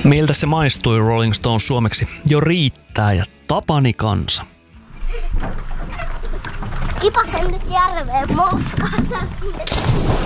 Miltä se maistui Rolling Stones suomeksi? Jo riittää ja Tapani kansa. Kipasen nyt järveen moukkaan.